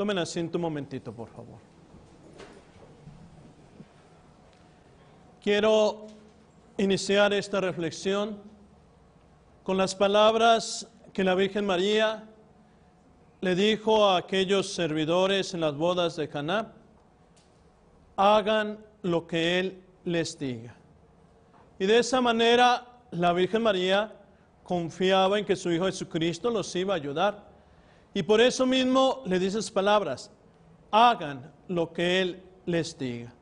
Tomen asiento un momentito, por favor. Quiero iniciar esta reflexión con las palabras que la Virgen María le dijo a aquellos servidores en las bodas de Caná: hagan lo que Él les diga. Y de esa manera la Virgen María confiaba en que su Hijo Jesucristo los iba a ayudar. Y por eso mismo le dice esas palabras: hagan lo que Él les diga.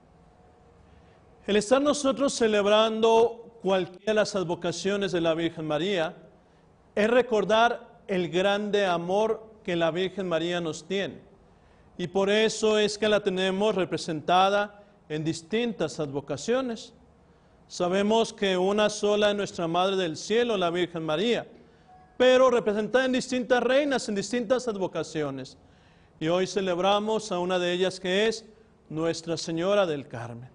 El estar nosotros celebrando cualquiera de las advocaciones de la Virgen María es recordar el grande amor que la Virgen María nos tiene. Y por eso es que la tenemos representada en distintas advocaciones. Sabemos que una sola es nuestra Madre del Cielo, la Virgen María, pero representada en distintas reinas, en distintas advocaciones. Y hoy celebramos a una de ellas, que es Nuestra Señora del Carmen.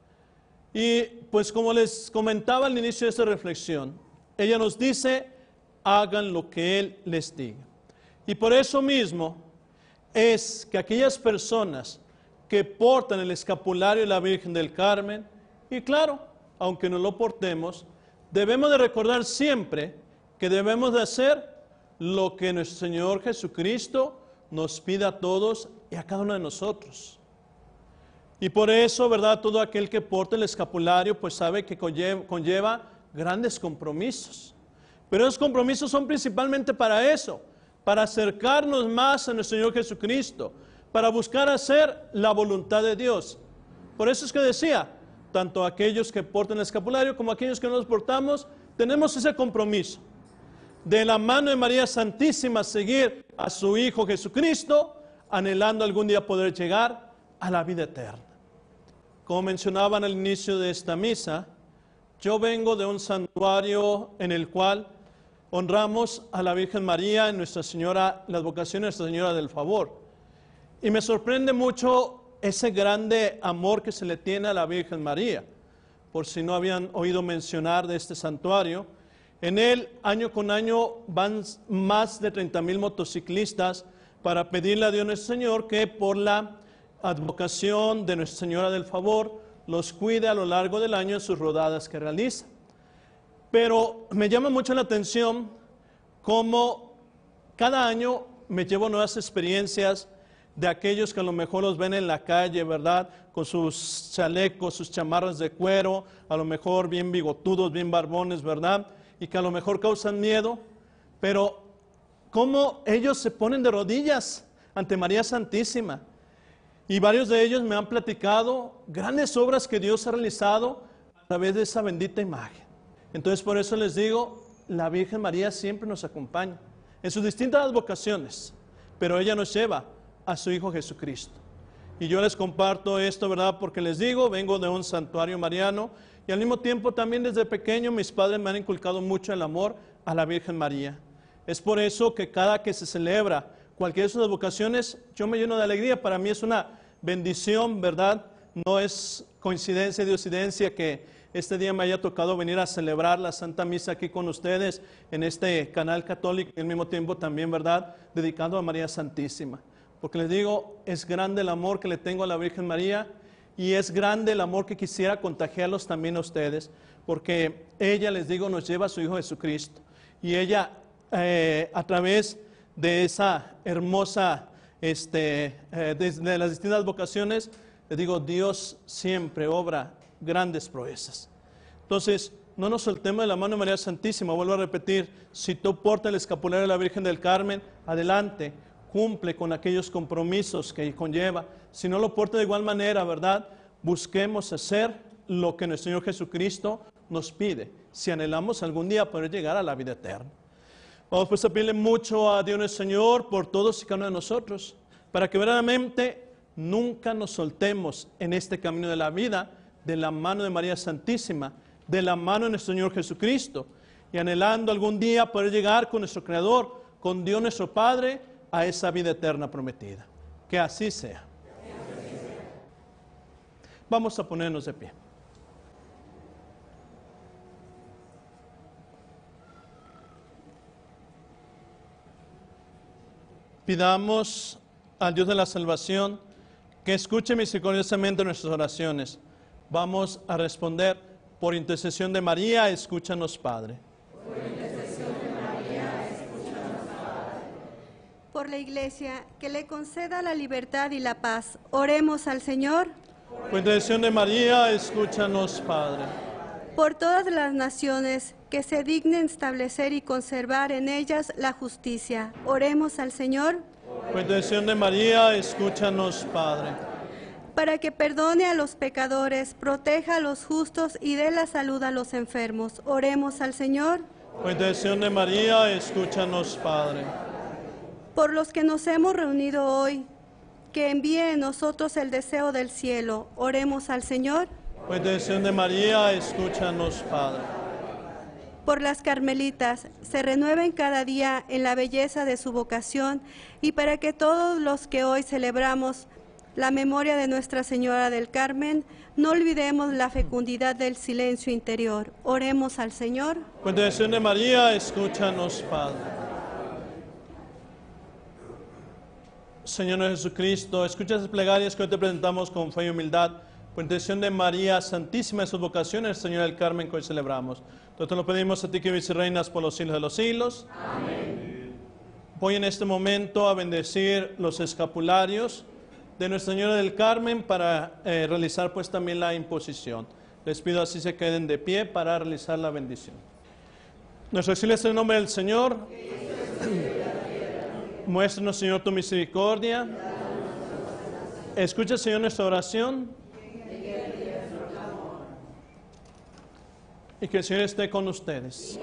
Y pues como les comentaba al inicio de esta reflexión, ella nos dice: hagan lo que Él les diga. Y por eso mismo es que aquellas personas que portan el escapulario de la Virgen del Carmen, y claro, aunque no lo portemos, debemos de recordar siempre que debemos de hacer lo que nuestro Señor Jesucristo nos pide a todos y a cada uno de nosotros. Y por eso, ¿verdad?, todo aquel que porta el escapulario pues sabe que conlleva grandes compromisos. Pero esos compromisos son principalmente para eso, para acercarnos más a nuestro Señor Jesucristo, para buscar hacer la voluntad de Dios. Por eso es que decía, tanto aquellos que portan el escapulario como aquellos que no los portamos, tenemos ese compromiso de la mano de María Santísima seguir a su Hijo Jesucristo, anhelando algún día poder llegar a la vida eterna. Como mencionaban al inicio de esta misa, yo vengo de un santuario en el cual honramos a la Virgen María en Nuestra Señora, la advocación de Nuestra Señora del Favor. Y me sorprende mucho ese grande amor que se le tiene a la Virgen María. Por si no habían oído mencionar de este santuario, en él año con año van más de 30,000 motociclistas para pedirle a Dios nuestro Señor que por la advocación de Nuestra Señora del Favor los cuide a lo largo del año en sus rodadas que realiza. Pero me llama mucho la atención cómo cada año me llevo nuevas experiencias de aquellos que a lo mejor los ven en la calle, ¿verdad?, con sus chalecos, sus chamarras de cuero, a lo mejor bien bigotudos, bien barbones, ¿verdad?, y que a lo mejor causan miedo, pero cómo ellos se ponen de rodillas ante María Santísima. Y varios de ellos me han platicado grandes obras que Dios ha realizado a través de esa bendita imagen. Entonces por eso les digo, la Virgen María siempre nos acompaña en sus distintas vocaciones, pero ella nos lleva a su Hijo Jesucristo. Y yo les comparto esto, ¿verdad?, porque les digo, vengo de un santuario mariano y al mismo tiempo también desde pequeño mis padres me han inculcado mucho el amor a la Virgen María. Es por eso que cada que se celebra cualquiera de sus vocaciones, yo me lleno de alegría. Para mí es una bendición, ¿verdad? No es coincidencia, diosidencia que este día me haya tocado venir a celebrar la Santa Misa aquí con ustedes en este canal católico y al mismo tiempo también, ¿verdad?, dedicado a María Santísima. Porque les digo, es grande el amor que le tengo a la Virgen María y es grande el amor que quisiera contagiarlos también a ustedes, porque ella, les digo, nos lleva a su Hijo Jesucristo. Y ella, a través de esa hermosa, de las distintas vocaciones, les digo, Dios siempre obra grandes proezas. Entonces, no nos soltemos de la mano de María Santísima. Vuelvo a repetir, si tú portas el escapulario de la Virgen del Carmen, adelante, cumple con aquellos compromisos que conlleva. Si no lo porta de igual manera, ¿verdad?, busquemos hacer lo que nuestro Señor Jesucristo nos pide, si anhelamos algún día poder llegar a la vida eterna. Vamos pues a pedirle mucho a Dios nuestro Señor por todos y cada uno de nosotros, para que verdaderamente nunca nos soltemos en este camino de la vida, de la mano de María Santísima, de la mano de nuestro Señor Jesucristo, y anhelando algún día poder llegar con nuestro Creador, con Dios nuestro Padre, a esa vida eterna prometida. Que así sea. Vamos a ponernos de pie. Pidamos al Dios de la salvación, que escuche misericordiosamente nuestras oraciones. Vamos a responder: por intercesión de María, escúchanos, Padre. Por intercesión de María, escúchanos, Padre. Por la Iglesia, que le conceda la libertad y la paz. Oremos al Señor. Por intercesión de María, escúchanos, Padre. Por todas las naciones, que se dignen establecer y conservar en ellas la justicia. Oremos al Señor. Por intercesión de María, escúchanos, Padre. Para que perdone a los pecadores, proteja a los justos y dé la salud a los enfermos. Oremos al Señor. Por intercesión de María, escúchanos, Padre. Por los que nos hemos reunido hoy, que envíe en nosotros el deseo del cielo. Oremos al Señor. Por intercesión de María, escúchanos, Padre. Por las carmelitas, se renueven cada día en la belleza de su vocación, y para que todos los que hoy celebramos la memoria de Nuestra Señora del Carmen, no olvidemos la fecundidad del silencio interior. Oremos al Señor. Por intercesión de María, escúchanos, Padre. Señor Jesucristo, escucha esas plegarias que hoy te presentamos con fe y humildad. Por intercesión de María Santísima y sus vocaciones, Señora del Carmen, que hoy celebramos. Entonces te lo pedimos a ti, que vives y reinas por los siglos de los siglos. Amén. Voy en este momento a bendecir los escapularios de Nuestra Señora del Carmen para realizar pues también la imposición. Les pido así se queden de pie para realizar la bendición. Nuestro auxilio es en el nombre del Señor. Muéstranos, Señor, tu misericordia. Escucha, Señor, nuestra oración. Y que el Señor esté con ustedes.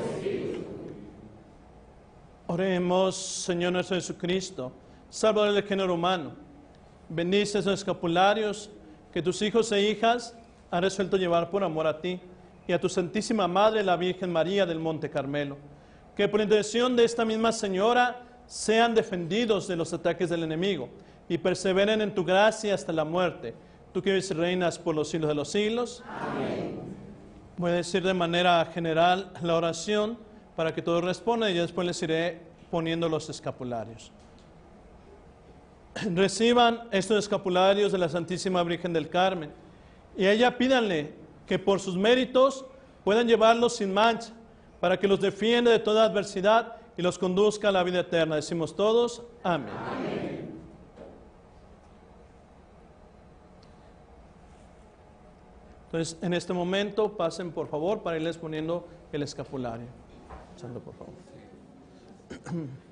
Oremos, Señor nuestro Jesucristo, Salvador del género humano. Bendice esos escapularios que tus hijos e hijas han resuelto llevar por amor a ti y a tu Santísima Madre, la Virgen María del Monte Carmelo. Que por intercesión de esta misma Señora sean defendidos de los ataques del enemigo y perseveren en tu gracia hasta la muerte. Tú que vives y reinas por los siglos de los siglos. Amén. Voy a decir de manera general la oración para que todos respondan y yo después les iré poniendo los escapularios. Reciban estos escapularios de la Santísima Virgen del Carmen y a ella pídanle que por sus méritos puedan llevarlos sin mancha, para que los defienda de toda adversidad y los conduzca a la vida eterna. Decimos todos, amén. Amén. Entonces, en este momento, pasen por favor para irles poniendo el escapulario. Santo, por favor.